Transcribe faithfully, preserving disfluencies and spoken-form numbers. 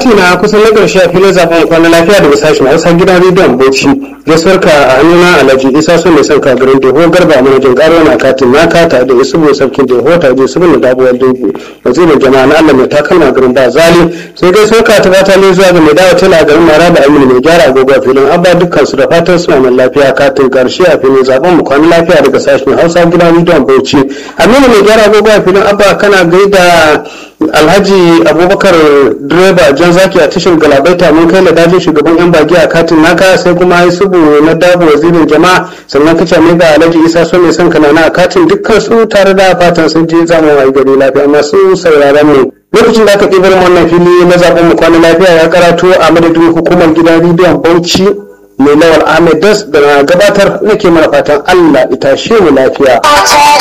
kashi na kusan na ƙarshe a filin zaben kwanan lafiya daga sashen hausa gidan rediyon bauchi gaisuwar ka a hannuna alhaji isa so mai son kagarin deho garba manajin ƙaro na katin naka ta da isubu sarkin deho ta da isubu da dabuwar dinki wazirin jama'a na allah mai takalma garin ba zali sai gaisuwar ka ta bata ne zuwa ga mai dawo tela garin mara da aminu mai gyara agogo a filin abba dukkan su da fatan suna nan lafiya katin ƙarshe a filin zaben mu kwanan lafiya daga sashen hausa gidan rediyon bauchi aminu mai gyara agogo a filin abba kana gaida alhaji abubakar direba jan zaki a tashar galabaita mun kai da dajin shugaban yan bagi a katin naka sai kuma yi subu na dabo wazirin jama'a sannan kace mai ga alhaji isa so mai son kanana a katin dukkan su tare da fatan sun je zamu wayi gari lafiya masu sauraron mu lokacin da aka ɗibar wannan fili na zaben mu kwana lafiya ya karatu a madadin hukumar gidan rediyon bauchi mai lawal ahmed das da gabatar nake mana fatan allah ita shi mu lafiya.